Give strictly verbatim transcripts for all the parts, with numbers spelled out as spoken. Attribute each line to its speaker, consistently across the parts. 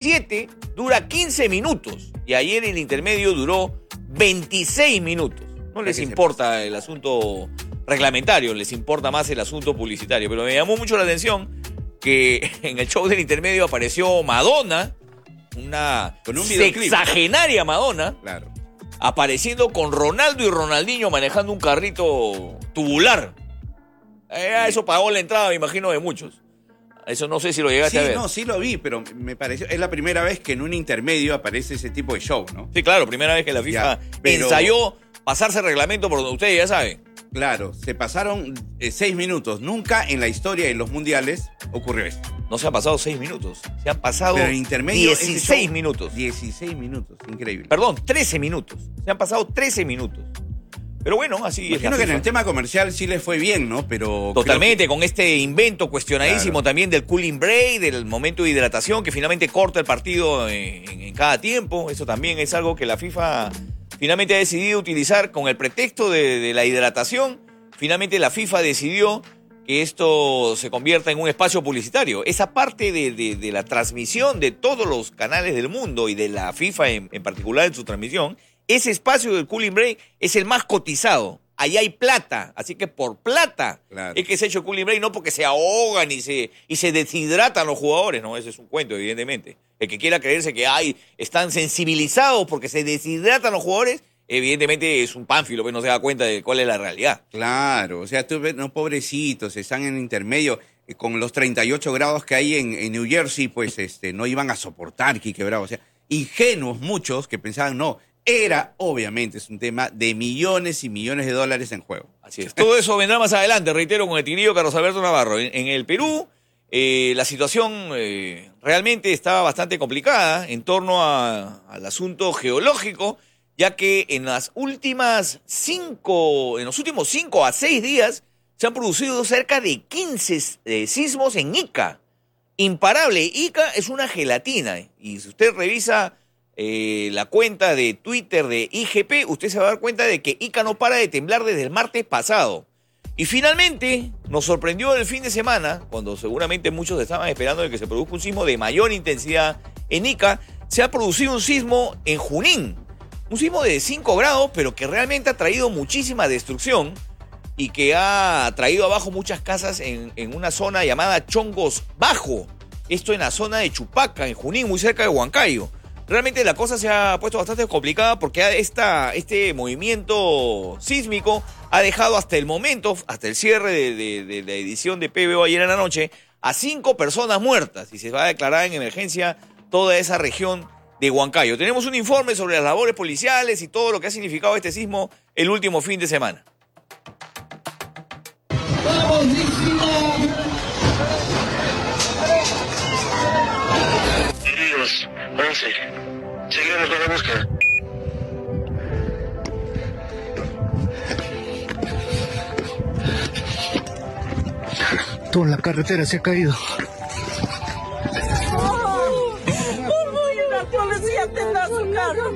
Speaker 1: siete dura quince minutos y ayer el intermedio duró veintiséis minutos. No les importa el asunto reglamentario, les importa más el asunto publicitario. Pero me llamó mucho la atención que en el show del intermedio apareció Madonna, una
Speaker 2: con un
Speaker 1: sexagenaria Madonna,
Speaker 2: claro,
Speaker 1: apareciendo con Ronaldo y Ronaldinho manejando un carrito tubular. Eh, eso pagó la entrada, me imagino, de muchos. Eso no sé si lo llegaste
Speaker 2: sí,
Speaker 1: a ver.
Speaker 2: No, sí lo vi, pero me pareció... Es la primera vez que en un intermedio aparece ese tipo de show, ¿no?
Speaker 1: Sí, claro, primera vez que la FIFA
Speaker 2: ya, pero...
Speaker 1: ensayó pasarse el reglamento por donde ustedes ya saben.
Speaker 2: Claro, se pasaron eh, seis minutos. Nunca en la historia de los mundiales ocurrió esto.
Speaker 1: No se han pasado seis minutos. Se han pasado
Speaker 2: pero en intermedio,
Speaker 1: dieciséis
Speaker 2: show,
Speaker 1: minutos.
Speaker 2: dieciséis minutos, increíble.
Speaker 1: Perdón, trece minutos. Se han pasado trece minutos. Pero bueno, así es.
Speaker 2: Imagino que en el tema comercial sí les fue bien, ¿no? Pero
Speaker 1: totalmente,
Speaker 2: que...
Speaker 1: con este invento cuestionadísimo claro. también del cooling break, del momento de hidratación que finalmente corta el partido en, en, en cada tiempo. Eso también es algo que la FIFA finalmente ha decidido utilizar con el pretexto de, de la hidratación. Finalmente la FIFA decidió que esto se convierta en un espacio publicitario. Esa parte de, de, de la transmisión de todos los canales del mundo y de la FIFA en, en particular en su transmisión, ese espacio del cooling break es el más cotizado. Ahí hay plata, así que por plata claro. es que se ha hecho el cooling break, no porque se ahogan y se, y se deshidratan los jugadores. No, ese es un cuento, evidentemente. El que quiera creerse que ay, están sensibilizados porque se deshidratan los jugadores, evidentemente es un pánfilo, pero no se da cuenta de cuál es la realidad.
Speaker 2: Claro, o sea, tú ves, no, pobrecitos, están en intermedio. Con los treinta y ocho grados que hay en, en New Jersey, pues este, no iban a soportar, Quique Bravo. O sea, ingenuos muchos que pensaban, no, era, obviamente, es un tema de millones y millones de dólares en juego.
Speaker 1: Así es. Todo eso vendrá más adelante, reitero, con el tigrillo Carlos Alberto Navarro. En, en el Perú, eh, la situación eh, realmente estaba bastante complicada en torno a, al asunto geológico, ya que en las últimas cinco, en los últimos cinco a seis días se han producido cerca de quince eh, sismos en Ica. Imparable. Ica es una gelatina. Y si usted revisa eh, la cuenta de Twitter de I G P, usted se va a dar cuenta de que Ica no para de temblar desde el martes pasado. Y finalmente nos sorprendió el fin de semana, cuando seguramente muchos estaban esperando de que se produzca un sismo de mayor intensidad en Ica, se ha producido un sismo en Junín. Un sismo de cinco grados, pero que realmente ha traído muchísima destrucción y que ha traído abajo muchas casas en, en una zona llamada Chongos Bajo. Esto en la zona de Chupaca, en Junín, muy cerca de Huancayo. Realmente la cosa se ha puesto bastante complicada porque esta, este movimiento sísmico ha dejado hasta el momento, hasta el cierre de, de, de la edición de P B O ayer en la noche, a cinco personas muertas y se va a declarar en emergencia toda esa región de Huancayo. Tenemos un informe sobre las labores policiales y todo lo que ha significado este sismo el último fin de semana.
Speaker 3: ¡Vamos, heridos, once. Seguiremos con la búsqueda.
Speaker 4: Toda la carretera se ha caído.
Speaker 5: Tendrá su carro,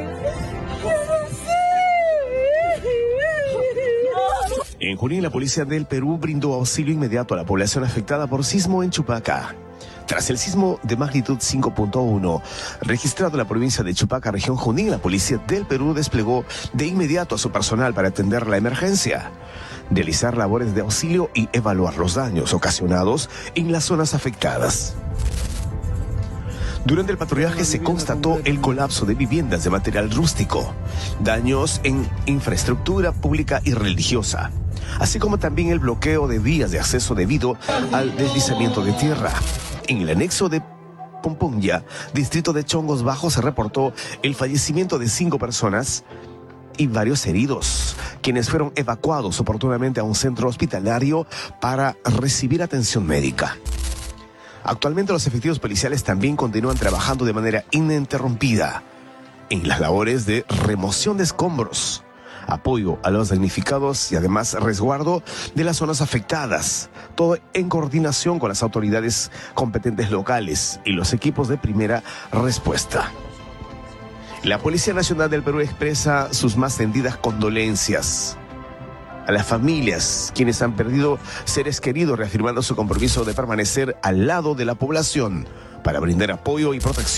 Speaker 6: En Junín, la policía del Perú brindó auxilio inmediato a la población afectada por sismo en Chupaca. Tras el sismo de magnitud cinco punto uno registrado en la provincia de Chupaca, región Junín, la policía del Perú desplegó de inmediato a su personal para atender la emergencia, realizar labores de auxilio y evaluar los daños ocasionados en las zonas afectadas. Durante el patrullaje se constató el colapso de viviendas de material rústico, daños en infraestructura pública y religiosa, así como también el bloqueo de vías de acceso debido al deslizamiento de tierra. En el anexo de Pomponya, distrito de Chongos Bajo, se reportó el fallecimiento de cinco personas y varios heridos, quienes fueron evacuados oportunamente a un centro hospitalario para recibir atención médica. Actualmente los efectivos policiales también continúan trabajando de manera ininterrumpida en las labores de remoción de escombros, apoyo a los damnificados y además resguardo de las zonas afectadas, todo en coordinación con las autoridades competentes locales y los equipos de primera respuesta. La Policía Nacional del Perú expresa sus más sentidas condolencias a las familias, quienes han perdido seres queridos, reafirmando su compromiso de permanecer al lado de la población para brindar apoyo y protección.